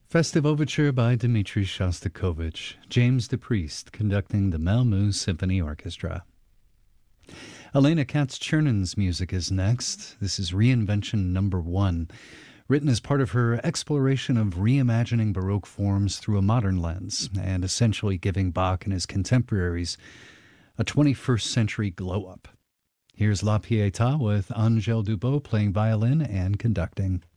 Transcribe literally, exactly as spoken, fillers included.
Festive Overture by Dmitri Shostakovich, James DePriest conducting the Malmö Symphony Orchestra. Elena Katz-Chernyn's music is next. This is Reinvention Number One, written as part of her exploration of reimagining Baroque forms through a modern lens and essentially giving Bach and his contemporaries a twenty-first century glow-up. Here's La Pietà with Angèle Dubot playing violin and conducting.